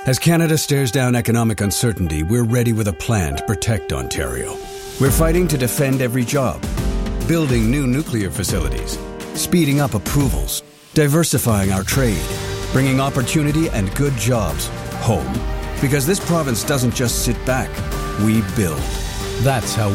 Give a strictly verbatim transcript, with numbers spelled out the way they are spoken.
As Canada stares down economic uncertainty, we're ready with a plan to protect Ontario. We're fighting to defend every job, building new nuclear facilities, speeding up approvals, diversifying our trade, bringing opportunity and good jobs home. Because this province doesn't just sit back, we build. That's how